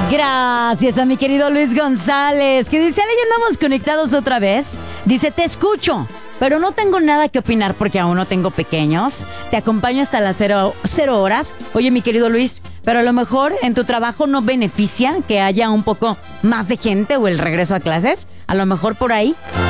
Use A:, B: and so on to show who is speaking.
A: Gracias a mi querido Luis González, que dice, Ale, ya andamos conectados otra vez. Dice, te escucho, pero no tengo nada que opinar porque aún no tengo pequeños. Te acompaño hasta las 0 horas. Oye, mi querido Luis, pero a lo mejor en tu trabajo no beneficia que haya un poco más de gente o el regreso a clases. A lo mejor por ahí